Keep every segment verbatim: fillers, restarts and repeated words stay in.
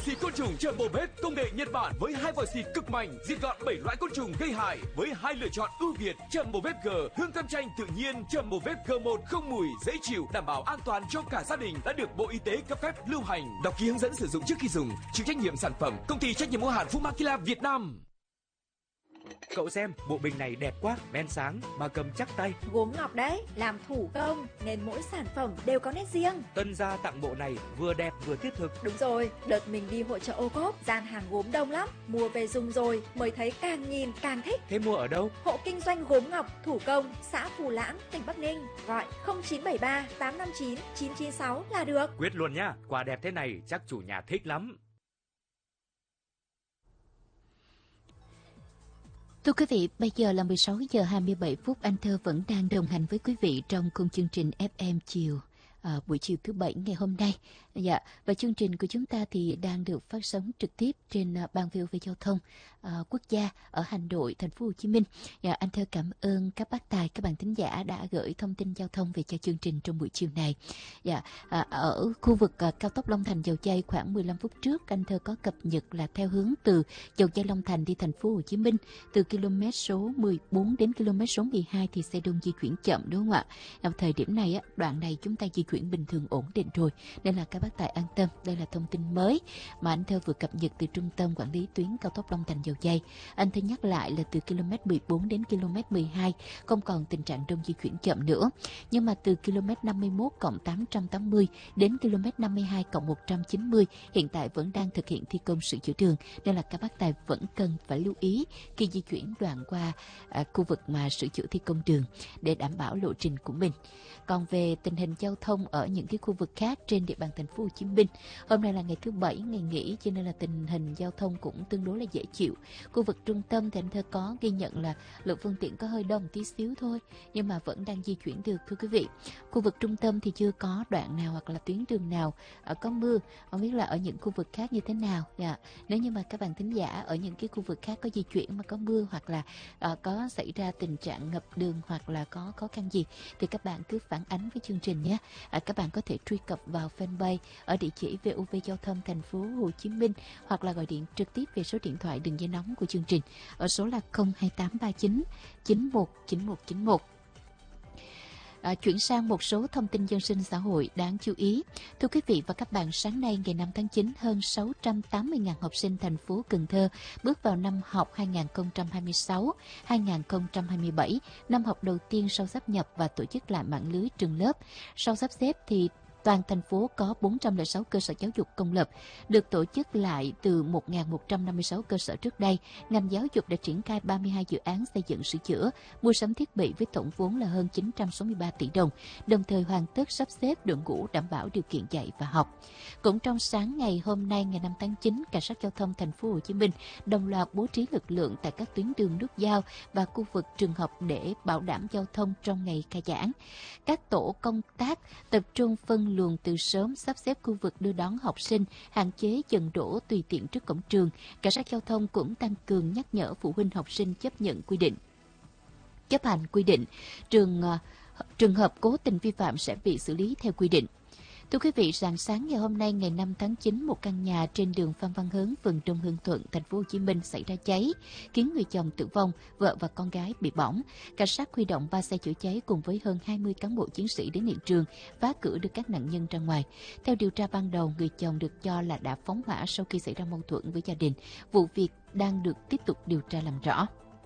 xịt côn trùng Jumbo Vet công nghệ Nhật Bản với hai vòi xịt cực mạnh, diệt gọn bảy loại côn trùng gây hại với hai lựa chọn ưu việt. Jumbo Vet G, hương cam chanh tự nhiên. Jumbo Vet G một không mùi, dễ chịu, đảm bảo an toàn cho cả gia đình, đã được Bộ Y tế cấp phép lưu hành. Đọc ký hướng dẫn sử dụng trước khi dùng. Chịu trách nhiệm sản phẩm công ty trách nhiệm hữu hạn Fumakila Việt Nam. Cậu xem, bộ bình này đẹp quá, men sáng mà cầm chắc tay. Gốm ngọc đấy, làm thủ công nên mỗi sản phẩm đều có nét riêng. Tân gia tặng bộ này vừa đẹp vừa thiết thực. Đúng rồi, đợt mình đi hội chợ Ô Cốp, gian hàng gốm đông lắm, mua về dùng rồi mới thấy càng nhìn càng thích. Thế mua ở đâu? Hộ kinh doanh gốm ngọc thủ công, xã Phù Lãng, tỉnh Bắc Ninh. Gọi không chín bảy ba tám năm chín chín chín sáu là được. Quyết luôn nhá, quà đẹp thế này chắc chủ nhà thích lắm. Thưa quý vị, bây giờ là mười sáu giờ hai mươi bảy phút. Anh Thơ vẫn đang đồng hành với quý vị trong khung chương trình ép em chiều à, buổi chiều thứ bảy ngày hôm nay. Dạ, và chương trình của chúng ta thì đang được phát sóng trực tiếp trên uh, ban vê o vê Giao thông uh, Quốc gia ở Hà Nội, thành phố Hồ Chí Minh. Dạ, anh Thơ cảm ơn các bác tài, các bạn thính giả đã gửi thông tin giao thông về cho chương trình trong buổi chiều này. Dạ, à, ở khu vực uh, cao tốc Long Thành Dầu Giây khoảng mười lăm phút trước, anh Thơ có cập nhật là theo hướng từ Dầu Giây Long Thành đi thành phố Hồ Chí Minh, từ km số mười bốn đến km số mười hai thì xe đông di chuyển chậm, đúng không ạ? Ở thời điểm này á, đoạn này chúng ta di chuyển bình thường ổn định rồi, nên là các bác tài an tâm. Đây là thông tin mới mà anh Thơ vừa cập nhật từ Trung tâm Quản lý tuyến cao tốc Long Thành Dầu Giây. Anh Thơ nhắc lại là từ km mười bốn đến km mười hai không còn tình trạng đông di chuyển chậm nữa, nhưng mà từ km năm mươi mốt cộng tám trăm tám mươi đến km năm mươi hai cộng một trăm chín mươi hiện tại vẫn đang thực hiện thi công sửa chữa đường, nên là các bác tài vẫn cần phải lưu ý khi di chuyển đoạn qua à, khu vực mà sửa chữa thi công đường để đảm bảo lộ trình của mình. Còn về tình hình giao thông ở những cái khu vực khác trên địa bàn thành phố Hồ Chí Minh, hôm nay là ngày thứ bảy, ngày nghỉ, cho nên là tình hình giao thông cũng tương đối là dễ chịu. Khu vực trung tâm thì anh Thơ có ghi nhận là lượng phương tiện có hơi đông tí xíu thôi, nhưng mà vẫn đang di chuyển được, thưa quý vị. Khu vực trung tâm thì chưa có đoạn nào hoặc là tuyến đường nào có mưa, không biết là ở những khu vực khác như thế nào. Dạ. Nếu như mà các bạn thính giả ở những cái khu vực khác có di chuyển mà có mưa hoặc là uh, có xảy ra tình trạng ngập đường hoặc là có khó khăn gì thì các bạn cứ phản ánh với chương trình nhé. À, các bạn có thể truy cập vào fanpage ở địa chỉ vê o vê Giao thông thành phố Hồ Chí Minh hoặc là gọi điện trực tiếp về số điện thoại đường dây nóng của chương trình ở số là không hai tám ba chín chín một chín một chín một. À, chuyển sang một số thông tin dân sinh xã hội đáng chú ý. Thưa quý vị và các bạn, sáng nay ngày năm tháng chín, hơn sáu trăm tám mươi nghìn học sinh thành phố Cần Thơ bước vào năm học hai nghìn không trăm hai mươi sáu hai nghìn không trăm hai mươi bảy, năm học đầu tiên sau sáp nhập và tổ chức lại mạng lưới trường lớp. Sau sắp xếp thì toàn thành phố có bốn trăm lẻ sáu cơ sở giáo dục công lập được tổ chức lại từ một nghìn một trăm năm mươi sáu cơ sở trước đây. Ngành giáo dục đã triển khai ba mươi hai dự án xây dựng sửa chữa, mua sắm thiết bị với tổng vốn là hơn chín trăm sáu mươi ba tỷ đồng, đồng thời hoàn tất sắp xếp đội ngũ đảm bảo điều kiện dạy và học. Cũng trong sáng ngày hôm nay ngày năm tháng chín, cảnh sát giao thông thành phố Hồ Chí Minh đồng loạt bố trí lực lượng tại các tuyến đường nút giao và khu vực trường học để bảo đảm giao thông trong ngày khai giảng. Các tổ công tác tập trung phân luồng từ sớm, sắp xếp khu vực đưa đón học sinh, hạn chế dừng đỗ tùy tiện trước cổng trường. Cảnh sát giao thông cũng tăng cường nhắc nhở phụ huynh học sinh chấp nhận quy định, chấp hành quy định. Trường trường hợp cố tình vi phạm sẽ bị xử lý theo quy định. Thưa quý vị, rạng sáng ngày hôm nay ngày năm tháng chín, một căn nhà trên đường Phan Văn Hớn, phường Đông Hưng Thuận, thành phố Hồ Chí Minh xảy ra cháy, khiến người chồng tử vong, vợ và con gái bị bỏng. Cảnh sát huy động ba xe chữa cháy cùng với hơn hai mươi cán bộ chiến sĩ đến hiện trường, phá cửa đưa các nạn nhân ra ngoài. Theo điều tra ban đầu, người chồng được cho là đã phóng hỏa sau khi xảy ra mâu thuẫn với gia đình. Vụ việc đang được tiếp tục điều tra làm rõ.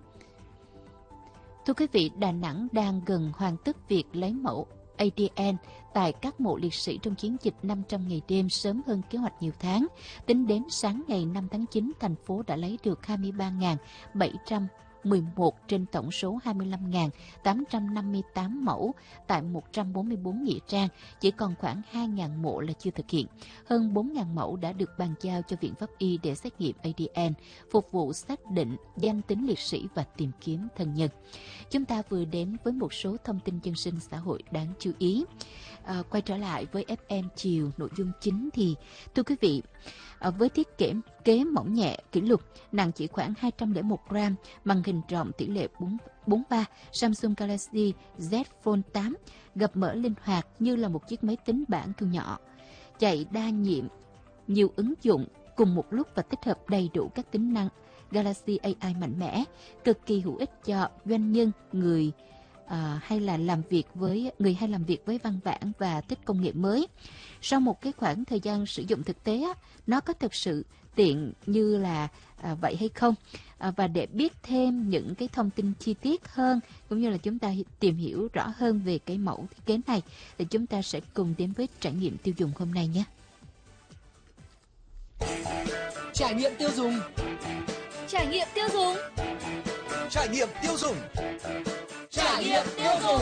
Thưa quý vị, Đà Nẵng đang gần hoàn tất việc lấy mẫu a đê en tại các mộ liệt sĩ trong chiến dịch năm trăm ngày đêm sớm hơn kế hoạch nhiều tháng. Tính đến sáng ngày năm tháng chín, thành phố đã lấy được hai mươi ba nghìn bảy trăm mười một trên tổng số hai mươi lăm nghìn tám trăm năm mươi tám mẫu tại một trăm bốn mươi bốn nghĩa trang. Chỉ còn khoảng hai nghìn mộ là chưa thực hiện. Hơn bốn nghìn mẫu đã được bàn giao cho Viện Pháp y để xét nghiệm a đê en, phục vụ xác định danh tính liệt sĩ và tìm kiếm thân nhân. Chúng ta vừa đến với một số thông tin dân sinh xã hội đáng chú ý. À, quay trở lại với ép em chiều, nội dung chính thì thưa quý vị, à, với thiết kế kế mỏng nhẹ kỷ lục, nặng chỉ khoảng hai trăm lẻ một gram, màn hình rộng tỷ lệ bốn mươi ba, Samsung Galaxy Z Fold tám gập mở linh hoạt như là một chiếc máy tính bảng thu nhỏ, chạy đa nhiệm, nhiều ứng dụng cùng một lúc và tích hợp đầy đủ các tính năng. Galaxy a i mạnh mẽ, cực kỳ hữu ích cho doanh nhân, người à, hay là làm việc với người hay làm việc với văn bản và thích công nghệ mới. Sau một cái khoảng thời gian sử dụng thực tế á, nó có thực sự tiện như là à, vậy hay không? À, và để biết thêm những cái thông tin chi tiết hơn cũng như là chúng ta tìm hiểu rõ hơn về cái mẫu thiết kế này thì chúng ta sẽ cùng đến với trải nghiệm tiêu dùng hôm nay nhé. Trải nghiệm tiêu dùng. Trải nghiệm tiêu dùng. Trải nghiệm tiêu dùng. Trải nghiệm tiêu dùng.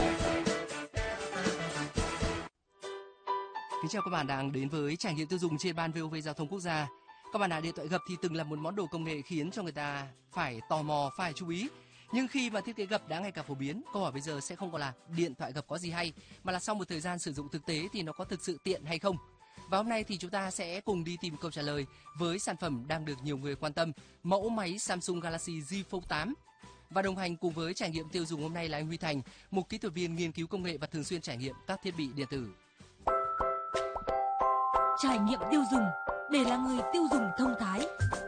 Kính chào các bạn đang đến với trải nghiệm tiêu dùng trên ban vê o vê Giao thông Quốc gia. Các bạn ạ, điện thoại gập thì từng là một món đồ công nghệ khiến cho người ta phải tò mò, phải chú ý. Nhưng khi mà thiết kế gập đã ngày càng phổ biến, câu hỏi bây giờ sẽ không còn là điện thoại gập có gì hay, mà là sau một thời gian sử dụng thực tế thì nó có thực sự tiện hay không. Và hôm nay thì chúng ta sẽ cùng đi tìm câu trả lời với sản phẩm đang được nhiều người quan tâm, mẫu máy Samsung Galaxy Z Fold tám. Và đồng hành cùng với trải nghiệm tiêu dùng hôm nay là anh Huy Thành, một kỹ thuật viên nghiên cứu công nghệ và thường xuyên trải nghiệm các thiết bị điện tử. Trải nghiệm tiêu dùng để là người tiêu dùng thông thái.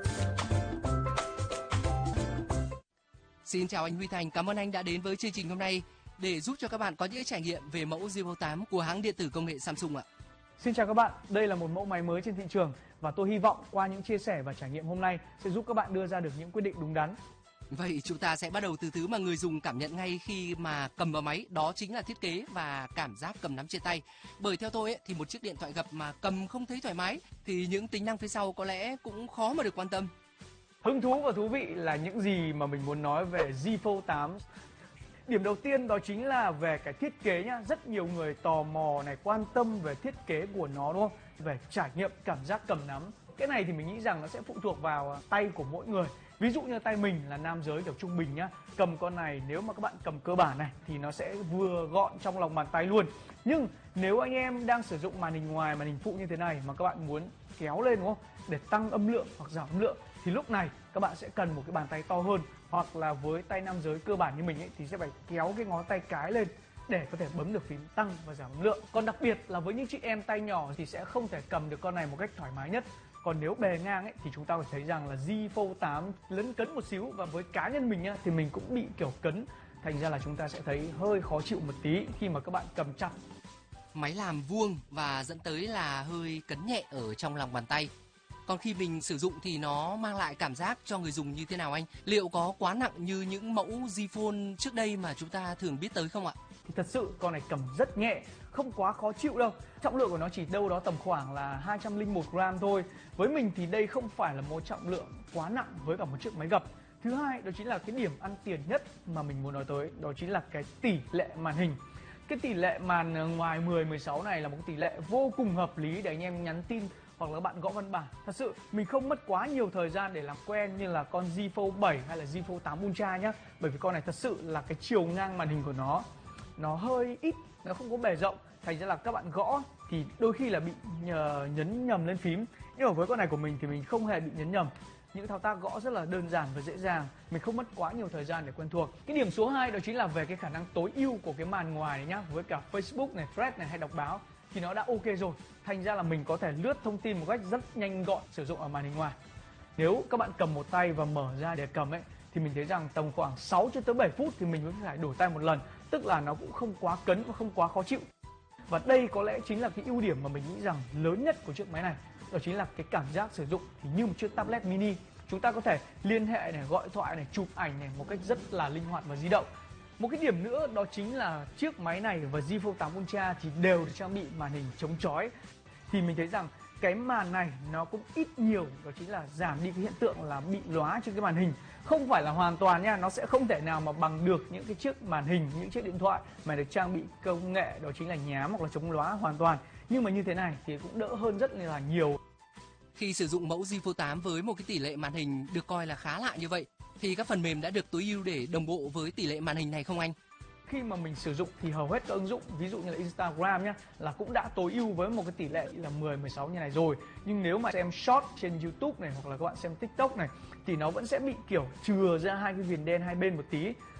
Xin chào anh Huy Thành, cảm ơn anh đã đến với chương trình hôm nay để giúp cho các bạn có những trải nghiệm về mẫu Z Fold tám của hãng điện tử công nghệ Samsung ạ. Xin chào các bạn, đây là một mẫu máy mới trên thị trường và tôi hy vọng qua những chia sẻ và trải nghiệm hôm nay sẽ giúp các bạn đưa ra được những quyết định đúng đắn. Vậy chúng ta sẽ bắt đầu từ thứ mà người dùng cảm nhận ngay khi mà cầm vào máy, đó chính là thiết kế và cảm giác cầm nắm trên tay. Bởi theo tôi ấy, thì một chiếc điện thoại gập mà cầm không thấy thoải mái thì những tính năng phía sau có lẽ cũng khó mà được quan tâm. Hứng thú và thú vị là những gì mà mình muốn nói về Z Fold tám. Điểm đầu tiên đó chính là về cái thiết kế nhá, rất nhiều người tò mò này, quan tâm về thiết kế của nó đúng không? Về trải nghiệm cảm giác cầm nắm. Cái này thì mình nghĩ rằng nó sẽ phụ thuộc vào tay của mỗi người. Ví dụ như tay mình là nam giới kiểu trung bình nhá, cầm con này nếu mà các bạn cầm cơ bản này thì nó sẽ vừa gọn trong lòng bàn tay luôn. Nhưng nếu anh em đang sử dụng màn hình ngoài, màn hình phụ như thế này mà các bạn muốn kéo lên đúng không? Để tăng âm lượng hoặc giảm âm lượng thì lúc này các bạn sẽ cần một cái bàn tay to hơn, hoặc là với tay nam giới cơ bản như mình ấy thì sẽ phải kéo cái ngón tay cái lên để có thể bấm được phím tăng và giảm âm lượng. Còn đặc biệt là với những chị em tay nhỏ thì sẽ không thể cầm được con này một cách thoải mái nhất. Còn nếu bề ngang ấy thì chúng ta có thể thấy rằng là Z Fold tám lấn cấn một xíu, và với cá nhân mình nhá thì mình cũng bị kiểu cấn, thành ra là chúng ta sẽ thấy hơi khó chịu một tí khi mà các bạn cầm chặt. Máy làm vuông và dẫn tới là hơi cấn nhẹ ở trong lòng bàn tay. Còn khi mình sử dụng thì nó mang lại cảm giác cho người dùng như thế nào anh? Liệu có quá nặng như những mẫu Z Fold trước đây mà chúng ta thường biết tới không ạ? Thì thật sự con này cầm rất nhẹ, không quá khó chịu đâu. Trọng lượng của nó chỉ đâu đó tầm khoảng là hai trăm lẻ một gram thôi. Với mình thì đây không phải là một trọng lượng quá nặng với cả một chiếc máy gập. Thứ hai đó chính là cái điểm ăn tiền nhất mà mình muốn nói tới, đó chính là cái tỷ lệ màn hình. Cái tỷ lệ màn ngoài mười, mười sáu này là một tỷ lệ vô cùng hợp lý để anh em nhắn tin hoặc là các bạn gõ văn bản. Thật sự mình không mất quá nhiều thời gian để làm quen như là con Z Fold bảy hay là Z Fold tám Ultra nhá. Bởi vì con này thật sự là cái chiều ngang màn hình của nó nó hơi ít, nó không có bề rộng, thành ra là các bạn gõ thì đôi khi là bị nhờ, nhấn nhầm lên phím. Nhưng mà với con này của mình thì mình không hề bị nhấn nhầm. Những thao tác gõ rất là đơn giản và dễ dàng, mình không mất quá nhiều thời gian để quen thuộc. Cái điểm số hai đó chính là về cái khả năng tối ưu của cái màn ngoài này nhá. Với cả Facebook này, Thread này hay đọc báo thì nó đã ok rồi. Thành ra là mình có thể lướt thông tin một cách rất nhanh gọn sử dụng ở màn hình ngoài. Nếu các bạn cầm một tay và mở ra để cầm ấy thì mình thấy rằng tầm khoảng sáu cho tới bảy phút thì mình mới phải đổi tay một lần. Tức là nó cũng không quá cấn và không quá khó chịu. Và đây có lẽ chính là cái ưu điểm mà mình nghĩ rằng lớn nhất của chiếc máy này. Đó chính là cái cảm giác sử dụng thì như một chiếc tablet mini. Chúng ta có thể liên hệ này, gọi thoại này, chụp ảnh này một cách rất là linh hoạt và di động. Một cái điểm nữa đó chính là chiếc máy này và Z Fold tám Ultra thì đều được trang bị màn hình chống chói. Thì mình thấy rằng cái màn này nó cũng ít nhiều đó chính là giảm đi cái hiện tượng là bị lóa trên cái màn hình. Không phải là hoàn toàn nha, nó sẽ không thể nào mà bằng được những cái chiếc màn hình, những chiếc điện thoại mà được trang bị công nghệ đó chính là nhám hoặc là chống lóa hoàn toàn. Nhưng mà như thế này thì cũng đỡ hơn rất là nhiều. Khi sử dụng mẫu Z Fold tám với một cái tỷ lệ màn hình được coi là khá lạ như vậy thì các phần mềm đã được tối ưu để đồng bộ với tỷ lệ màn hình này không anh? Khi mà mình sử dụng thì hầu hết các ứng dụng, ví dụ như là Instagram nhá, là cũng đã tối ưu với một cái tỷ lệ là mười, mười sáu như này rồi. Nhưng nếu mà xem short trên YouTube này hoặc là các bạn xem TikTok này thì nó vẫn sẽ bị kiểu chừa ra hai cái viền đen hai bên một tí.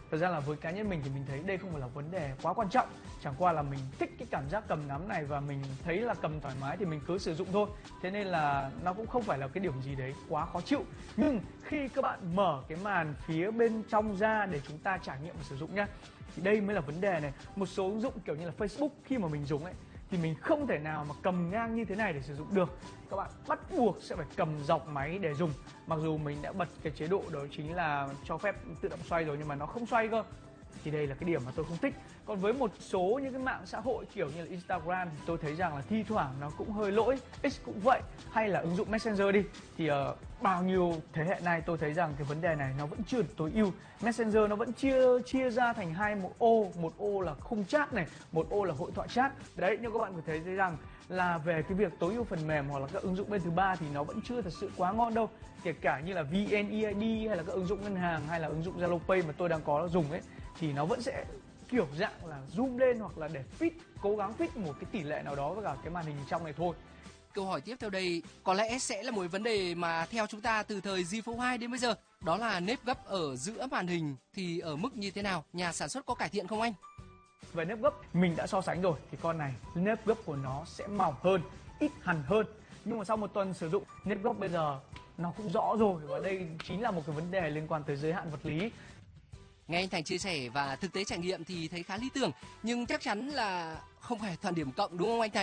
Thật ra là với cá nhân mình thì mình thấy đây không phải là vấn đề quá quan trọng. Chẳng qua là mình thích cái cảm giác cầm nắm này và mình thấy là cầm thoải mái thì mình cứ sử dụng thôi. Thế nên là nó cũng không phải là cái điểm gì đấy quá khó chịu. Nhưng khi các bạn mở cái màn phía bên trong ra để chúng ta trải nghiệm và sử dụng nhá, thì đây mới là vấn đề này. Một số ứng dụng kiểu như là Facebook khi mà mình dùng ấy thì mình không thể nào mà cầm ngang như thế này để sử dụng được. Các bạn bắt buộc sẽ phải cầm dọc máy để dùng. Mặc dù mình đã bật cái chế độ đó chính là cho phép tự động xoay rồi nhưng mà nó không xoay cơ. Thì đây là cái điểm mà tôi không thích. Còn với một số những cái mạng xã hội kiểu như là Instagram thì tôi thấy rằng là thi thoảng nó cũng hơi lỗi. X cũng vậy. Hay là ứng dụng Messenger đi. Thì uh, bao nhiêu thế hệ nay tôi thấy rằng cái vấn đề này nó vẫn chưa được tối ưu. Messenger nó vẫn chia chia ra thành hai một ô. Một ô là khung chat này, một ô là hội thoại chat. Đấy, nhưng các bạn có thấy rằng là về cái việc tối ưu phần mềm hoặc là các ứng dụng bên thứ ba thì nó vẫn chưa thật sự quá ngon đâu. Kể cả như là vê en e i đê hay là các ứng dụng ngân hàng hay là ứng dụng Zalo Pay mà tôi đang có dùng ấy thì nó vẫn sẽ kiểu dạng là zoom lên hoặc là để fit, cố gắng fit một cái tỷ lệ nào đó với cả cái màn hình trong này thôi. Câu hỏi tiếp theo đây có lẽ sẽ là một vấn đề mà theo chúng ta từ thời Z Fold hai đến bây giờ, đó là nếp gấp ở giữa màn hình thì ở mức như thế nào? Nhà sản xuất có cải thiện không anh? Về nếp gấp mình đã so sánh rồi thì con này nếp gấp của nó sẽ mỏng hơn, ít hằn hơn. Nhưng mà sau một tuần sử dụng nếp gấp bây giờ nó cũng rõ rồi và đây chính là một cái vấn đề liên quan tới giới hạn vật lý. Nghe anh Thành chia sẻ và thực tế trải nghiệm thì thấy khá lý tưởng, nhưng chắc chắn là không phải toàn điểm cộng đúng không anh Thành?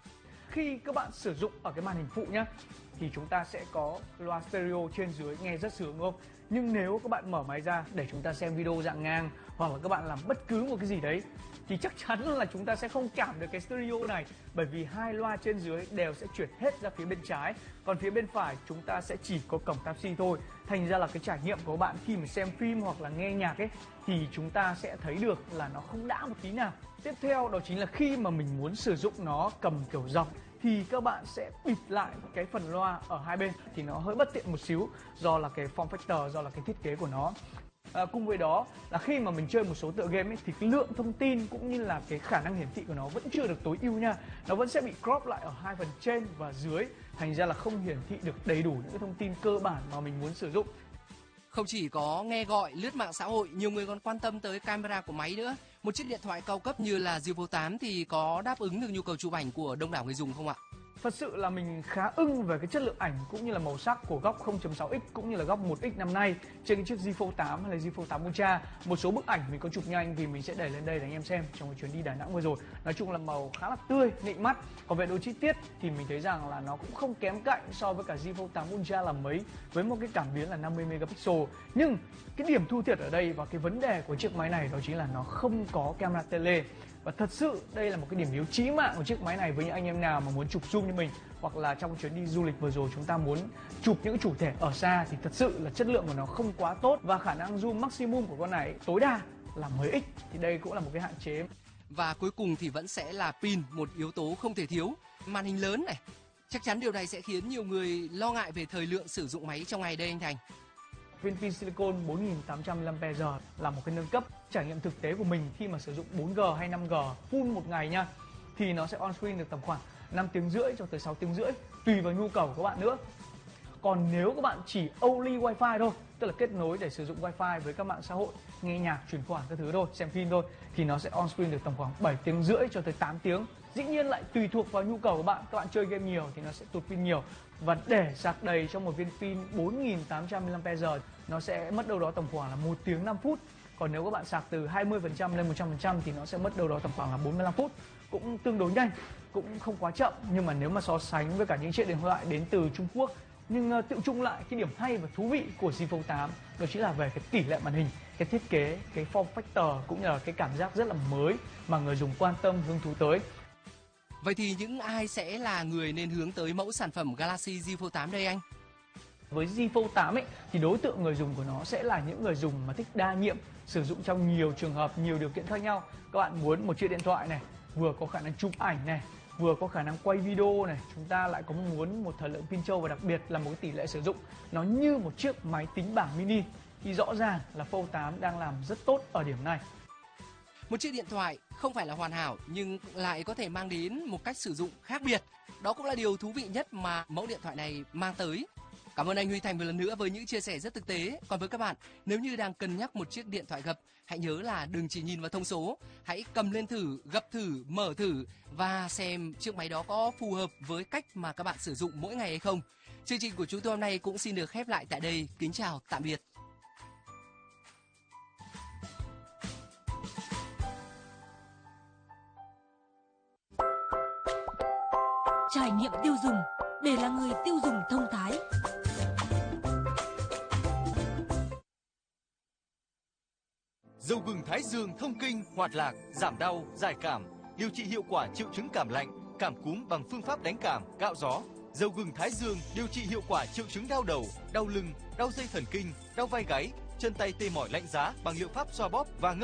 Khi các bạn sử dụng ở cái màn hình phụ nhá thì chúng ta sẽ có loa stereo trên dưới nghe rất sướng đúng không? Nhưng nếu các bạn mở máy ra để chúng ta xem video dạng ngang hoặc là các bạn làm bất cứ một cái gì đấy thì chắc chắn là chúng ta sẽ không cảm được cái stereo này, bởi vì hai loa trên dưới đều sẽ chuyển hết ra phía bên trái, còn phía bên phải chúng ta sẽ chỉ có cổng Type-C thôi. Thành ra là cái trải nghiệm của các bạn khi mà xem phim hoặc là nghe nhạc ấy thì chúng ta sẽ thấy được là nó không đã một tí nào. Tiếp theo đó chính là khi mà mình muốn sử dụng nó cầm kiểu dọc thì các bạn sẽ bịt lại cái phần loa ở hai bên thì nó hơi bất tiện một xíu do là cái form factor, do là cái thiết kế của nó. À, cùng với đó là khi mà mình chơi một số tựa game ấy, thì cái lượng thông tin cũng như là cái khả năng hiển thị của nó vẫn chưa được tối ưu nha. Nó vẫn sẽ bị crop lại ở hai phần trên và dưới, thành ra là không hiển thị được đầy đủ những cái thông tin cơ bản mà mình muốn sử dụng. Không chỉ có nghe gọi, lướt mạng xã hội, nhiều người còn quan tâm tới camera của máy nữa. Một chiếc điện thoại cao cấp như là Z Fold tám thì có đáp ứng được nhu cầu chụp ảnh của đông đảo người dùng không ạ? Thật sự là mình khá ưng về cái chất lượng ảnh cũng như là màu sắc của góc không chấm sáu x cũng như là góc một x năm nay trên cái chiếc Z Fold tám hay là Z Fold tám Ultra. Một số bức ảnh mình có chụp nhanh thì mình sẽ đẩy lên đây để anh em xem trong cái chuyến đi Đà Nẵng vừa rồi. Nói chung là màu khá là tươi, nịnh mắt. Còn về độ chi tiết thì mình thấy rằng là nó cũng không kém cạnh so với cả Z Fold tám Ultra là mấy, với một cái cảm biến là năm mươi megapixel. Nhưng cái điểm thua thiệt ở đây và cái vấn đề của chiếc máy này đó chính là nó không có camera tele. Và thật sự đây là một cái điểm yếu chí mạng của chiếc máy này với những anh em nào mà muốn chụp zoom như mình, hoặc là trong chuyến đi du lịch vừa rồi chúng ta muốn chụp những chủ thể ở xa thì thật sự là chất lượng của nó không quá tốt và khả năng zoom maximum của con này tối đa là mười x, thì đây cũng là một cái hạn chế. Và cuối cùng thì vẫn sẽ là pin, một yếu tố không thể thiếu. Màn hình lớn này, chắc chắn điều này sẽ khiến nhiều người lo ngại về thời lượng sử dụng máy trong ngày đây anh Thành. Viên pin silicon bốn nghìn tám trăm mAh là một cái nâng cấp. Trải nghiệm thực tế của mình khi mà sử dụng bốn G hay năm G full một ngày nha, thì nó sẽ on screen được tầm khoảng năm tiếng rưỡi cho tới sáu tiếng rưỡi, tùy vào nhu cầu của các bạn nữa. Còn nếu các bạn chỉ only wifi thôi, tức là kết nối để sử dụng wifi với các mạng xã hội, nghe nhạc, chuyển khoản các thứ thôi, xem phim thôi, thì nó sẽ on screen được tầm khoảng bảy tiếng rưỡi cho tới tám tiếng. Dĩ nhiên lại tùy thuộc vào nhu cầu của bạn, các bạn chơi game nhiều thì nó sẽ tụt pin nhiều. Và để sạc đầy trong một viên pin bốn nghìn tám trăm mAh nó sẽ mất đâu đó tầm khoảng là một tiếng năm phút. Còn nếu các bạn sạc từ hai mươi phần trăm lên một trăm phần trăm thì nó sẽ mất đâu đó tầm khoảng là bốn mươi lăm phút. Cũng tương đối nhanh, cũng không quá chậm. Nhưng mà nếu mà so sánh với cả những chiếc điện thoại đến từ Trung Quốc, nhưng uh, tự chung lại cái điểm hay và thú vị của Z Fold tám đó chính là về cái tỷ lệ màn hình, cái thiết kế, cái form factor cũng như là cái cảm giác rất là mới mà người dùng quan tâm, hứng thú tới. Vậy thì những ai sẽ là người nên hướng tới mẫu sản phẩm Galaxy Z Fold tám đây anh? Với Z Fold tám ấy, thì đối tượng người dùng của nó sẽ là những người dùng mà thích đa nhiệm, sử dụng trong nhiều trường hợp, nhiều điều kiện khác nhau. Các bạn muốn một chiếc điện thoại này vừa có khả năng chụp ảnh này, vừa có khả năng quay video này, chúng ta lại có muốn một thời lượng pin trâu và đặc biệt là một cái tỷ lệ sử dụng nó như một chiếc máy tính bảng mini, thì rõ ràng là Fold tám đang làm rất tốt ở điểm này. Một chiếc điện thoại không phải là hoàn hảo nhưng lại có thể mang đến một cách sử dụng khác biệt. Đó cũng là điều thú vị nhất mà mẫu điện thoại này mang tới. Cảm ơn anh Huy Thành một lần nữa với những chia sẻ rất thực tế. Còn với các bạn, nếu như đang cân nhắc một chiếc điện thoại gập, hãy nhớ là đừng chỉ nhìn vào thông số, hãy cầm lên thử, gập thử, mở thử và xem chiếc máy đó có phù hợp với cách mà các bạn sử dụng mỗi ngày hay không. Chương trình của chúng tôi hôm nay cũng xin được khép lại tại đây. Kính chào, tạm biệt. Trải nghiệm tiêu dùng để là người tiêu dùng thông thái. Dầu gừng Thái Dương thông kinh, hoạt lạc, giảm đau, giải cảm, điều trị hiệu quả triệu chứng cảm lạnh, cảm cúm bằng phương pháp đánh cảm, cạo gió. Dầu gừng Thái Dương điều trị hiệu quả triệu chứng đau đầu, đau lưng, đau dây thần kinh, đau vai gáy, chân tay tê mỏi lạnh giá bằng liệu pháp xoa bóp và ngâm